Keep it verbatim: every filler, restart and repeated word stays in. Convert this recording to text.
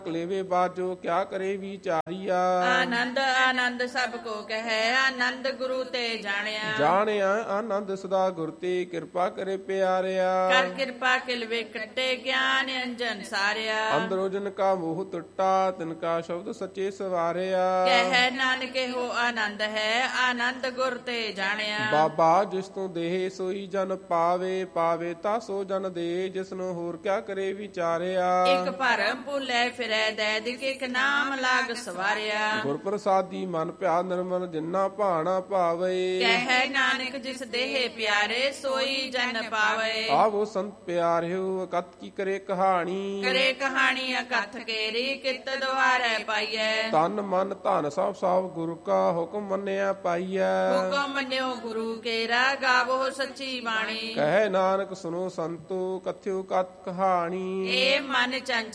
ਕਲੇਵੇ ਬਾਜੋ ਕਿਆ ਕਰੇ ਵਿਚਾਰੀਆ। ਆਨੰਦ ਆਨੰਦ ਸਭ ਕੋ ਕਹੈ ਆਨੰਦ ਗੁਰੂ ਤੇ ਜਾਣਿਆ। ਜਾਣਿਆ ਆਨੰਦ ਸਦਾ ਗੁਰ ਤੇ ਕਿਰਪਾ ਕਰੇ ਪਿਆਰਿਆ। ਕਰ ਕਿਰਪਾ ਕਿਲਵੇ ਕੱਟੇ ਗਿਆਨ ਅੰਜਨ ਸਾਰਿਆ। ਅੰਦਰੋ ਜਨ ਕਾ ਮੋਹ ਟੁੱਟਾ ਤਿਨ ਕਾ ਸ਼ਬਦ ਸੱਚੇ ਸਵਾਰਿਆ। ਕਹਿ ਨਾਨਕ ਹੋ ਆਨੰਦ ਹੈ ਆਨੰਦ ਗੁਰ ਤੇ ਜਾਣਿਆ। ਬਾਬਾ ਜਿਸ ਤੋਂ ਦੇਹ ਸੋਈ ਜਨ ਪਾਵੇ ਪਾਵੇ ਤਾ ਸੋ ਜਨ ਦੇ ਜਿਸਨੂੰ ਹੋਰ ਕਿਆ ਕਰੇ ਵਿਚਾਰਿਆ। ਇੱਕ ਭਰਮ ਭੁੱਲੇ ਫਿਰੈ ਦੈਦਿਕ ਇੱਕ ਨਾਮ ਲਾਗ ਸਵਾਰਿਆ। ਗੁਰ ਪ੍ਰਸਾਦੀ ਮਨ ਭਿਆ ਨਿਰਮਲ ਜਿਨਾ ਭਾਣਾ ਭਾਵੇ। ਕਹਿ ਨਾਨਕ ਜਿਸ ਦੇਹ ਪਿਆਰੇ ਸੋਈ ਜਨ ਪਾਵੇ। ਆਵੋ ਸੰਤ ਪਿਆਰਿਓ ਅਕਤ ਕੀ ਕਰੇ ਕਹਾਣੀ। ਕਰੇ ਕਹਾਣੀ ਅਕਥ ਕੇਰੀ ਕਿਤ ਦੁਆਰੈ ਪਾਈਐ। ਤਨ ਮਨ ਧਨ ਸਭ ਸਭ ਗੁਰੂ ਕਾ ਹੁਕਮ ਮੰਨਿਆ ਪਾਈਐ। ਹੁਕਮ ਮੰਨਿਓ ਗੁਰੂ ਕੇਰਾ ਗਾਵੋ ਸੱਚੀ ਬਾਣੀ। ਕਹੇ ਨਾਨਕ ਸੁਨੋ ਸੰਤੋ ਕਥਿਓ ਕਤ ਕਹਾਣੀ। ਏ ਮਨ ਚੰਚ